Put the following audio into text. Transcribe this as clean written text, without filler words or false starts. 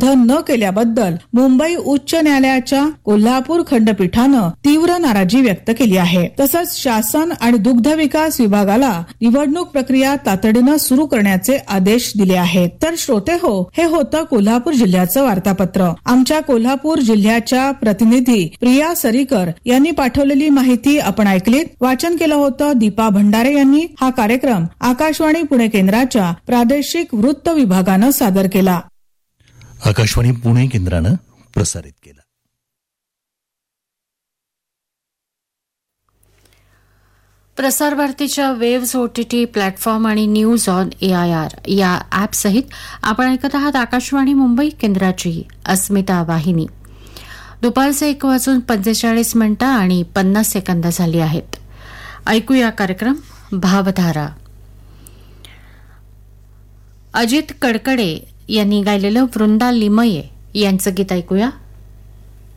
सिद्ध न केल्याबद्दल मुंबई उच्च न्यायालयाच्या कोल्हापूर खंडपीठानं तीव्र नाराजी व्यक्त केली आहे. तसंच शासन आणि दुग्ध विकास विभागाला निवडणूक प्रक्रिया तातडीनं सुरू करण्याचे आदेश दिले आहेत. तर श्रोते हो, हे होतं कोल्हापूर जिल्ह्याचं वार्तापत्र. आमच्या कोल्हापूर जिल्ह्याच्या प्रतिनिधी प्रिया सरीकर यांनी पाठवलेली माहिती आपण ऐकलीत. वाचन केलं होतं दीपा भंडारे यांनी. हा कार्यक्रम आकाशवाणी पुणे केंद्राच्या प्रादेशिक वृत्त विभागानं सादर केला. आकाशवाणी पुणे केंद्रानं प्रसारित केला. प्रसार भारतीच्या वेव्स OTT प्लॅटफॉर्म आणि न्यूज ऑन AIR या ॲप सहित आपण ऐकत आहात आकाशवाणी मुंबई केंद्राची अस्मिता वाहिनी. दुपारचे 1:45 आणि 50 सेकंद झाली आहेत. ऐकूया कार्यक्रम भावधारा. अजित कडकडे यांनी गायलेलं वृंदा लिमये यांचं गीत ऐकूया.